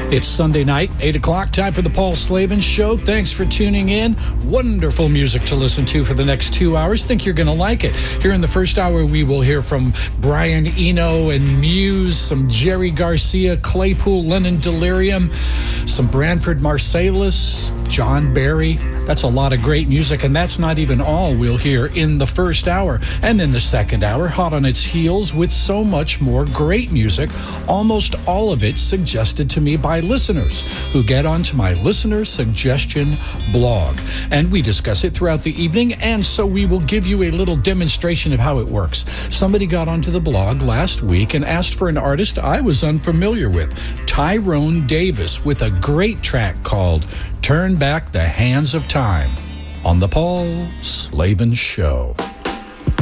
It's Sunday night, 8 o'clock, time for the Paul Slavin Show. Thanks for tuning in. Wonderful music to listen to for the next 2 hours. Think you're going to like it. Here in the first hour, we will hear from Brian Eno and Muse, some Jerry Garcia, Claypool, Lennon Delirium, some Branford Marsalis, John Barry. That's a lot of great music, and that's not even all we'll hear in the first hour. And in the second hour, hot on its heels with so much more great music, almost all of it suggested to me by listeners who get onto my listener suggestion blog. And we discuss it throughout the evening, and so we will give you a little demonstration of how it works. Somebody got onto the blog last week and asked for an artist I was unfamiliar with, Tyrone Davis, with a great track called Turn Back the Hands of Time on the Paul Slavin Show.